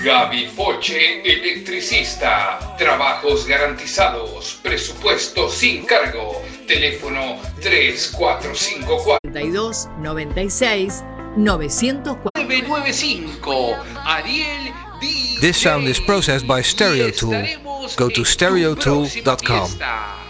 Gaby Foche, electricista. Trabajos garantizados. Presupuesto sin cargo. Teléfono 3454 32 96 904 995. Ariel DJ. This sound is processed by Stereo Tool. Go to stereotool.com.